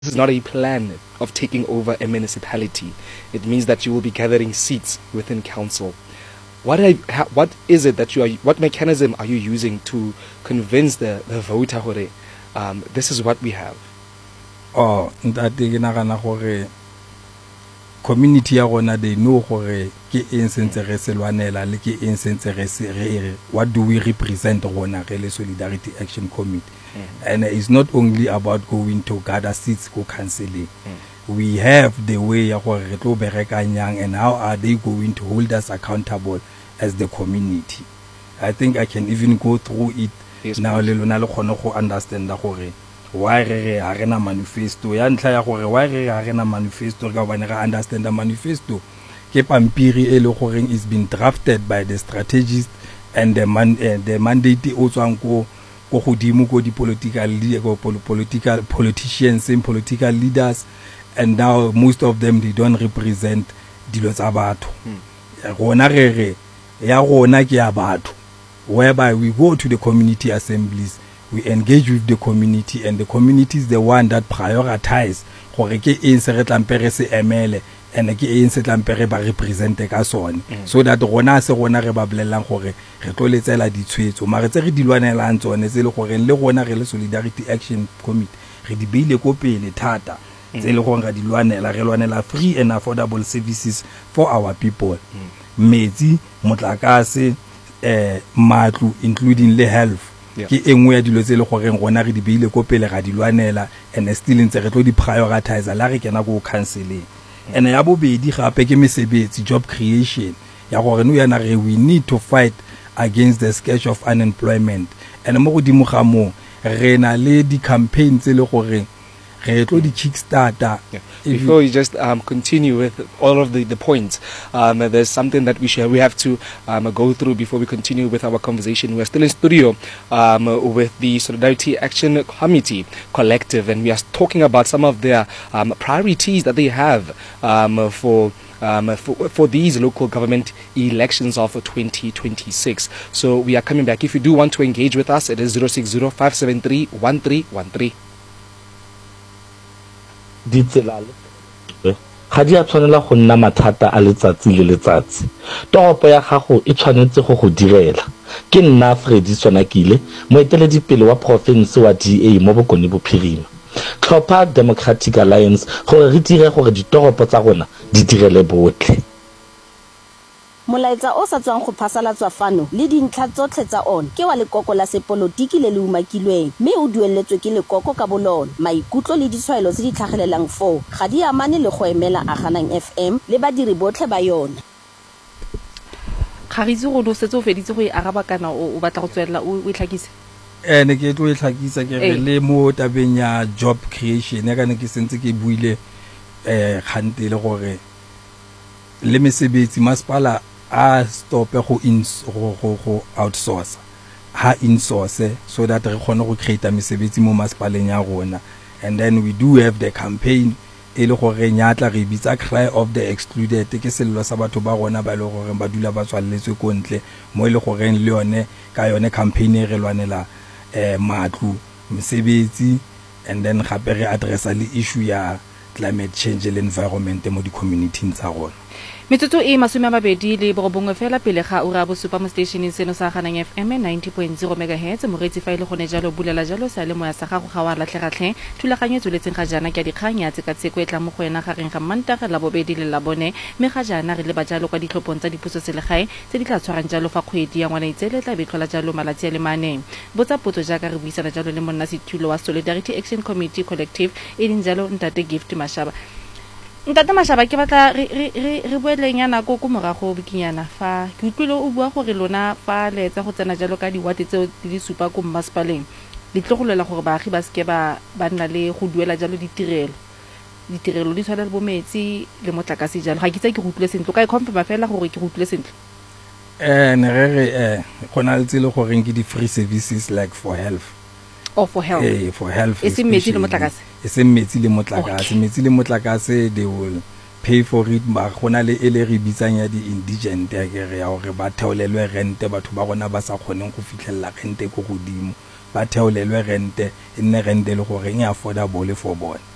This is not a plan of taking over a municipality. It means that you will be gathering seats within council. What is it that what mechanism are you using to convince the voter hore this is what we have? Oh, ntate ke nagana gore community ya rona they know gore ke eng sentse re se lwanela le ke eng sentse re what do we represent rona re le Solidarity Action Committee. And it's not only about going to gather seats go counseling. We have the way ya gore re tlo berekanyang and how are they going to hold us accountable as the community. I think I can even go through it. Yes, now le lona le khone go understand da gore why re ha rena manifesto ya ntla ya gore why re ha rena manifesto ka bana ga understand the manifesto ke pampiri e le gore is been drafted by the strategist and the mandate o tswang go godimo go di politicians and political leaders, and now most of them they don't represent dilo tsa batho. Rona re ya rona ke ya batho, whereby we go to the community assemblies, we engage with the community, and the community is the one that prioritize gore ke eng se re tlampere se emele and ke eng se tlampere ba represente ka sone, so that rona se rona re ba bolelang gore re tlo letsela ditshwetso mare tse re dilwanelang tsone tse le gore le rona re le Solidarity Action Committee re di beile ko pele thata tse le gore re dilwanela re lwanela free and affordable services for our people. Metsi, motlakase, matlu including le health ke engwe ya dilo tse le gore rona re di beile ko pele ga dilwanela and still ntse re tlo di prioritize la re kena go counseling. And ya bobedi gape ke mesebetsi, job creation ya gore no yana re we need to fight against the scourge of unemployment, and mo godimo ga mo re na le di campaigns le gore re tlo di kickstarter. Before you just continue with all of the points, there's something that we have to go through before we continue with our conversation. We're still in studio with the Solidarity Action Committee Collective, and we are talking about some of their priorities that they have for these local government elections of 2026. So we are coming back. If you do want to engage with us, it is 060-573-1313. Ditsela ga di a tshwanela go nna mathata a letsatsi le letsatsi. Toropo ya gago e tshwanetse go go direla. Ke nna Freddy Sonakile, moeteledipele wa province wa DA mo Bokone Bophirima. Tlhopha Democratic Alliance gore re dire gore ditoropo tsa rona di direle botlhe. Molaetsa o sa tswang go phasalatswa fano le dintlha tsotlhe tsa on ke wa lekoko la sepolotiki le le umakilweng mme o dueletswe ke lekoko ka bolona. Maikutlo le ditshwaelo tse di tlhagelelang foo ga di amane le go emela Aganang FM le badiri botlhe ba yona. Kharitsi go do setso feditse go e araba kana o batla go tswela o itlhakise ne ke tlo itlhakisa ke re le mo tabeng ya job creation ya kana ke sentse ke buile khante le gore le mesebetsi masipala a stop go outsource ha insource so that re kgone go create mesebetsi mo masipaleng ya rona. And then we do have the campaign e le gore nyatla re bitsa cry of the excluded ke sello sa batho ba rona ba le gore ba dula ba tswalletswe ko ntle mo le gore le yone ka yone campaign e re lwanela matlu mesebetsi, and then gape re addressa le issue ya climate change and environment mo di community tsa rona. Metsotso e masome a mabedi le borobongwe fela pele ga ura bosupa mo stationeng seno sa Aganang FM 90.0 MHz. Moretsi fa ile gone jalo bulela jalo sa le moya sa gago ga wa latlhegatlhe thulaganyo tsweletseng ga jana ke a dikgang ya tsekatseko e tla mo go ena gareng ga Mantaga la bobedi le la bone me ga jana re le ba jalo kwa ditlhophong tsa dipuso selegae tse di tla tshwarang jalo fa kgwedi ya ngwana itsele tla betlola jalo malatsi a le mane. Botsa potso jaaka re buisana jalo le monna sethulo wa Solidarity Action Committee Collective e leng jalo Ntate Gift Mashaba. Ntate Mashaba ke batla re boelengana go morago bikinyana fa ke utlwile o bua gore lona fa letsa go tsena jalo ka diwate tseo di supa go mmasipaleng le tlogolela gore baagi ba ske ba nna le go duela jalo ditirelo di tshwana le bometsi le motlakase jalo ga ke tsa ke go utlwile sentle ka e confirma fela gore ke go utlwile sentle. Ne re gona le tsile gore ke di free services like for health. Or for health. For health. It's metsi le motlakase. It's metsi le motlakase. Metsi le motlakase they will pay for it ba gona le ele re bitsang ya di indigent ya ke re ya gore ba theolelwe rente batho ba gona ba sa kgoneng go fitlhella rente go godimo ba theolelwe rente e nne rente le gore e affordable for bona.